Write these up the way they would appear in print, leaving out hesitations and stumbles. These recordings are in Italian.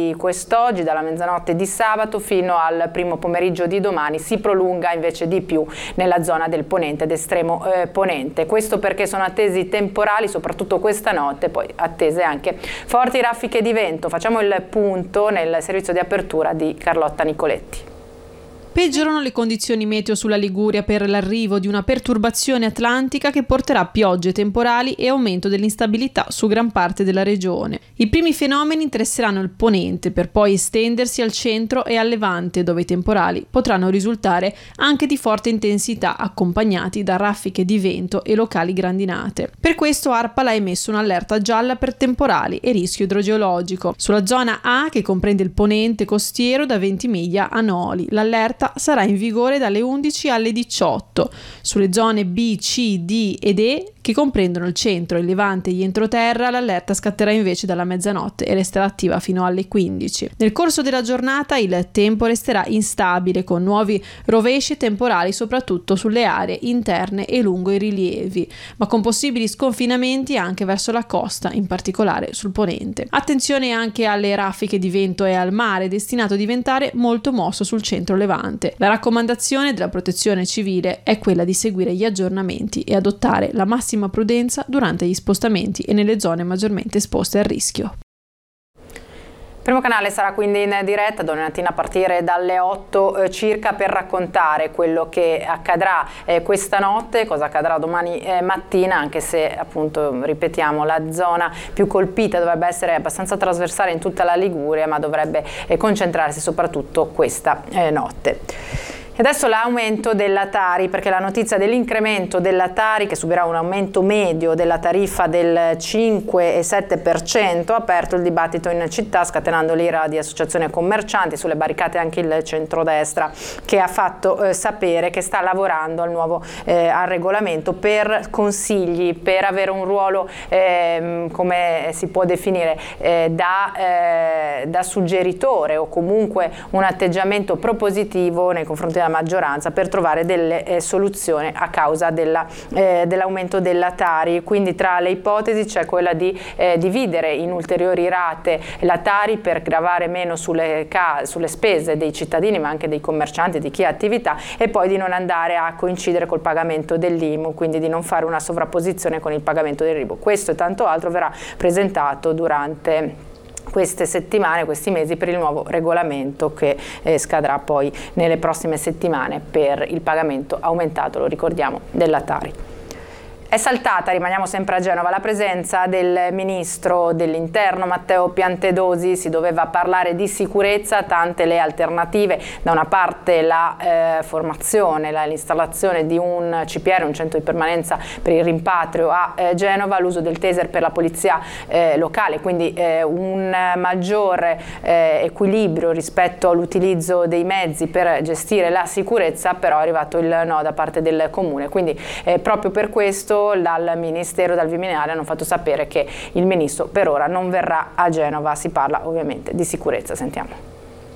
di quest'oggi, dalla mezzanotte di sabato fino al primo pomeriggio di domani, si prolunga invece di più nella zona del ponente ed estremo ponente. Questo perché sono attesi temporali, soprattutto questa notte, poi attese anche forti raffiche di vento. Facciamo il punto nel servizio di apertura di Carlotta Nicoletti. Peggiorano le condizioni meteo sulla Liguria per l'arrivo di una perturbazione atlantica che porterà piogge temporali e aumento dell'instabilità su gran parte della regione. I primi fenomeni interesseranno il ponente per poi estendersi al centro e al levante, dove i temporali potranno risultare anche di forte intensità, accompagnati da raffiche di vento e locali grandinate. Per questo ARPAL ha emesso un'allerta gialla per temporali e rischio idrogeologico. Sulla zona A, che comprende il ponente costiero da Ventimiglia a Noli, l'allerta sarà in vigore dalle 11 alle 18. Sulle zone B, C, D ed E, che comprendono il centro, il levante e gli entroterra, l'allerta scatterà invece dalla mezzanotte e resterà attiva fino alle 15. Nel corso della giornata il tempo resterà instabile, con nuovi rovesci temporali soprattutto sulle aree interne e lungo i rilievi, ma con possibili sconfinamenti anche verso la costa, in particolare sul ponente. Attenzione anche alle raffiche di vento e al mare, destinato a diventare molto mosso sul centro levante. La raccomandazione della Protezione Civile è quella di seguire gli aggiornamenti e adottare la massima prudenza durante gli spostamenti e nelle zone maggiormente esposte al rischio. Primo canale sarà quindi in diretta domani mattina a partire dalle 8 circa per raccontare quello che accadrà questa notte, cosa accadrà domani mattina, anche se appunto ripetiamo la zona più colpita dovrebbe essere abbastanza trasversale in tutta la Liguria, ma dovrebbe concentrarsi soprattutto questa notte. E adesso l'aumento della Tari, perché la notizia dell'incremento della Tari, che subirà un aumento medio della tariffa del 5,7%, ha aperto il dibattito in città, scatenando l'ira di associazioni commercianti, sulle barricate anche il centrodestra, che ha fatto sapere che sta lavorando al nuovo al regolamento per consigli, per avere un ruolo, come si può definire, da suggeritore o comunque un atteggiamento propositivo nei confronti della maggioranza per trovare delle soluzioni a causa dell'aumento della Tari. Quindi tra le ipotesi c'è quella di dividere in ulteriori rate la Tari per gravare meno sulle spese dei cittadini, ma anche dei commercianti, di chi ha attività, e poi di non andare a coincidere col pagamento dell'IMU, quindi di non fare una sovrapposizione con il pagamento del RIBO. Questo e tanto altro verrà presentato durante queste settimane, questi mesi, per il nuovo regolamento che scadrà poi nelle prossime settimane per il pagamento aumentato, lo ricordiamo, della Tari. È saltata, rimaniamo sempre a Genova, la presenza del ministro dell'Interno Matteo Piantedosi. Si doveva parlare di sicurezza, tante le alternative: da una parte la formazione, l'installazione di un CPR, un centro di permanenza per il rimpatrio a Genova, l'uso del taser per la polizia locale, quindi un maggiore equilibrio rispetto all'utilizzo dei mezzi per gestire la sicurezza. Però è arrivato il no da parte del comune, quindi proprio per questo dal Ministero, dal Viminale, hanno fatto sapere che il ministro per ora non verrà a Genova. Si parla ovviamente di sicurezza. Sentiamo.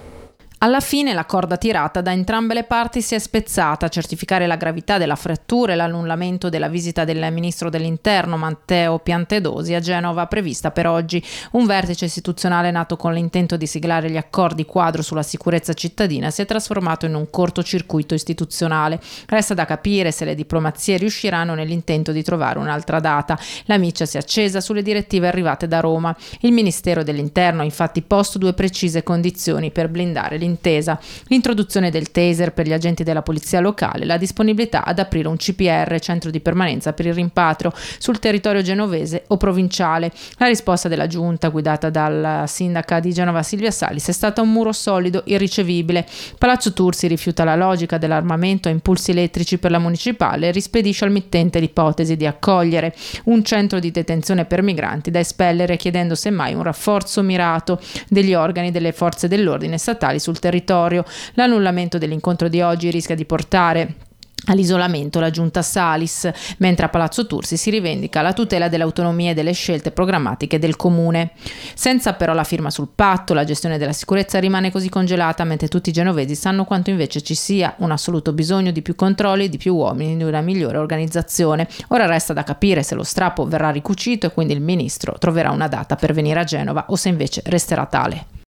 Alla fine la corda tirata da entrambe le parti si è spezzata. A certificare la gravità della frattura e l'annullamento della visita del ministro dell'Interno Matteo Piantedosi a Genova, prevista per oggi. Un vertice istituzionale nato con l'intento di siglare gli accordi quadro sulla sicurezza cittadina si è trasformato in un cortocircuito istituzionale. Resta da capire se le diplomazie riusciranno nell'intento di trovare un'altra data. La miccia si è accesa sulle direttive arrivate da Roma. Il Ministero dell'Interno ha infatti posto due precise condizioni per blindare l'intesa: l'introduzione del taser per gli agenti della polizia locale, la disponibilità ad aprire un CPR, centro di permanenza per il rimpatrio, sul territorio genovese o provinciale. La risposta della giunta, guidata dalla sindaca di Genova Silvia Salis, è stata un muro solido, irricevibile. Palazzo Tursi rifiuta la logica dell'armamento a impulsi elettrici per la municipale e rispedisce al mittente l'ipotesi di accogliere un centro di detenzione per migranti da espellere, chiedendo semmai un rafforzo mirato degli organi delle forze dell'ordine statali sul territorio. L'annullamento dell'incontro di oggi rischia di portare all'isolamento la giunta Salis, mentre a Palazzo Tursi si rivendica la tutela dell'autonomia e delle scelte programmatiche del comune. Senza però la firma sul patto, la gestione della sicurezza rimane così congelata, mentre tutti i genovesi sanno quanto invece ci sia un assoluto bisogno di più controlli, di più uomini, di una migliore organizzazione. Ora resta da capire se lo strappo verrà ricucito e quindi il ministro troverà una data per venire a Genova o se invece resterà tale.